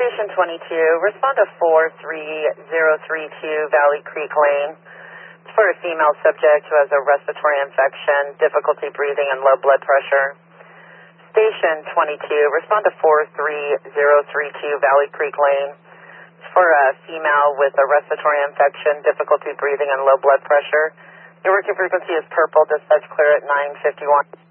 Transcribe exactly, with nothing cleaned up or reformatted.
Station twenty-two, respond to four three zero three two Valley Creek Lane. It's for a female subject who has a respiratory infection, difficulty breathing, and low blood pressure. Station twenty-two, respond to four three zero three two Valley Creek Lane. It's for a female with a respiratory infection, difficulty breathing, and low blood pressure. Your working frequency is purple, dispatch clear at nine fifty-one.